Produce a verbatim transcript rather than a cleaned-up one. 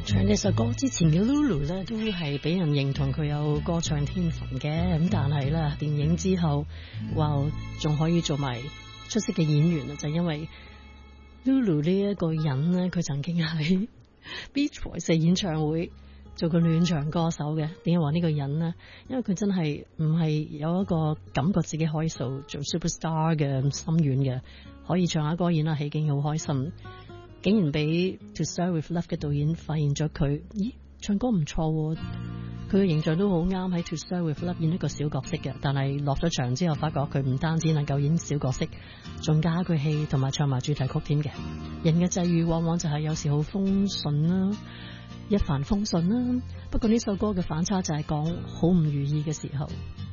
唱呢首歌之前嘅 Lulu 咧，都係俾人認同佢有歌唱天分嘅，咁但係咧電影之後，哇，仲可以做埋出色嘅演員啊！就係因為 Lulu 呢一個人咧，佢曾經喺 Beach Boys 演唱會做過暖場歌手嘅。點解話呢個人呢？因為佢真係唔係有一個感覺自己可以做做 superstar 嘅心軟嘅，可以唱下歌演下戲，已經好開心。竟然俾 To Start With Love 嘅導演發現咗佢，咦，唱歌唔錯，佢嘅形象都好啱喺 To Start With Love 演一個小角色嘅。但係落咗場之後，發覺佢唔單止能夠演小角色，仲加佢戲同埋唱埋主題曲添嘅。人嘅際遇往往就係有時好風順啦，一帆風順啦。不過呢首歌嘅反差就係講好唔如意嘅時候，